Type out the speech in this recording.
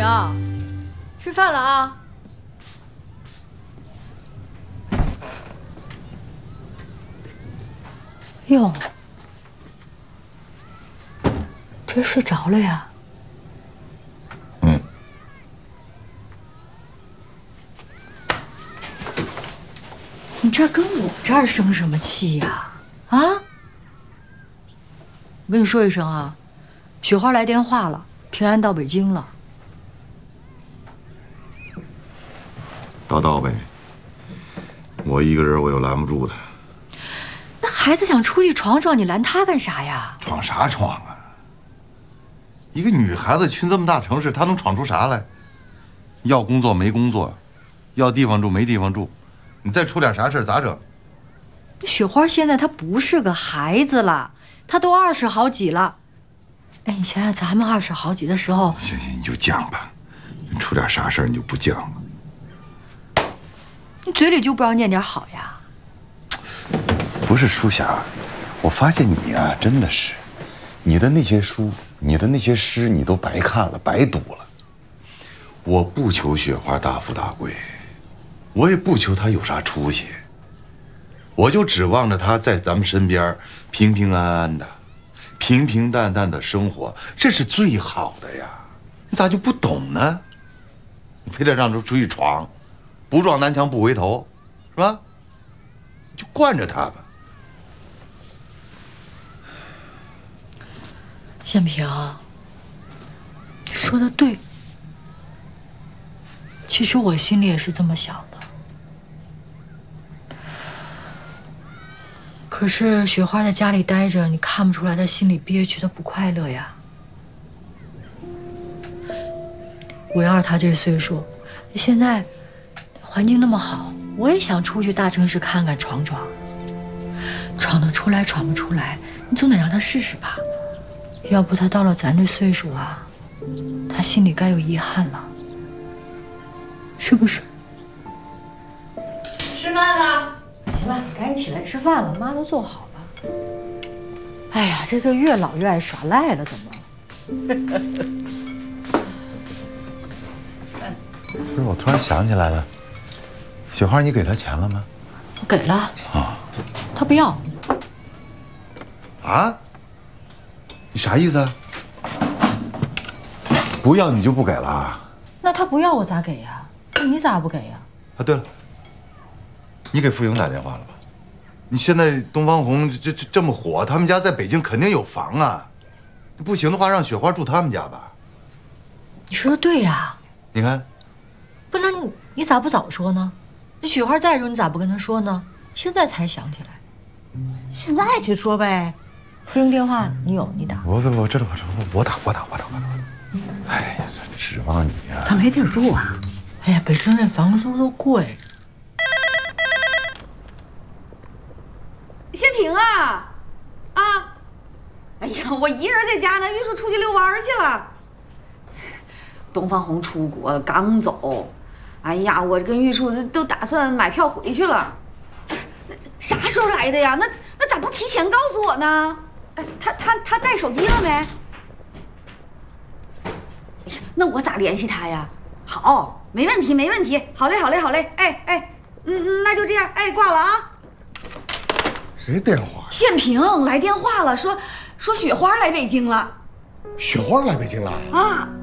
吃饭了啊！哟，这睡着了呀？ 嗯。 你这跟我这儿生什么气呀？啊！我跟你说一声啊，雪花来电话了，平安到北京了。 到呗，我一个人我又拦不住他。 那孩子想出去闯闯，你拦他干啥呀？ 闯啥闯啊？一个女孩子去这么大城市，她能闯出啥来？要工作没工作，要地方住没地方住，你再出点啥事咋整？ 雪花现在她不是个孩子了，她都20好几了。哎，你想想咱们20好几的时候， 行行，你就犟吧，出点啥事儿你就不犟了。 你嘴里就不知道念点好呀？ 不是书霞，我发现你啊，真的是，你的那些书，你的那些诗，你都白看了，白读了。我不求雪花大富大贵，我也不求她有啥出息，我就指望着她在咱们身边平平安安的、平平淡淡的生活，这是最好的呀。你咋就不懂呢？你非得让她出去闯，不撞南墙不回头，是吧？就惯着她吧。 宪平，你说的对。其实我心里也是这么想的。可是雪花在家里待着，你看不出来她心里憋屈，她不快乐呀。我要是她这岁数，现在环境那么好，我也想出去大城市看看闯闯。闯得出来，闯不出来，你总得让她试试吧。要不她到了咱这岁数啊，她心里该有遗憾了，是不是？ 吃饭了。 行了，赶紧起来吃饭了，妈都做好了。哎呀，这个越老越爱耍赖了，怎么？ 不是，我突然想起来了，雪花，你给他钱了吗？ 我给了啊， 他不要。 啊？你啥意思啊？不要你就不给了？ 那他不要我咋给呀？那你咋不给呀？ 啊，对了，你给付莹打电话了吧？你现在东方红这么火，他们家在北京肯定有房啊。不行的话，让雪花住他们家吧。 你说的对呀。 你看， 不，那你咋不早说呢？那雪花在时候你咋不跟他说呢？现在才想起来。 现在去说呗。 付莹电话你有，你打。 我知道，我打。哎呀，这指望你呀。 他没地儿住啊。 哎呀，北京这房租都贵。 宪平啊，哎呀，我一人在家呢，玉树出去遛弯去了。东方红出国刚走，哎呀，我跟玉树都打算买票回去了。啥时候来的呀？那咋不提前告诉我呢？他带手机了没？哎呀，那我咋联系他呀？好，没问题，好嘞，哎，那就这样，哎，挂了啊。 谁电话？ 宪平来电话了，说雪花来北京了。 雪花来北京了啊！